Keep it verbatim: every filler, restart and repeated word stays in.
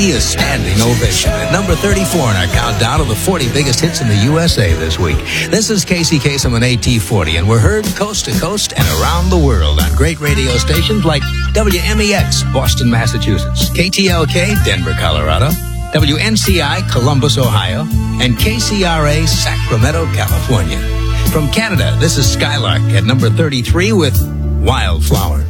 A standing ovation at number thirty-four in our countdown of the forty biggest hits in the U S A this week. This is Casey Kasem and A T forty, and we're heard coast to coast and around the world on great radio stations like W M E X, Boston, Massachusetts, K T L K, Denver, Colorado, W N C I, Columbus, Ohio, and K C R A, Sacramento, California. From Canada, this is Skylark at number thirty-three with Wildflower.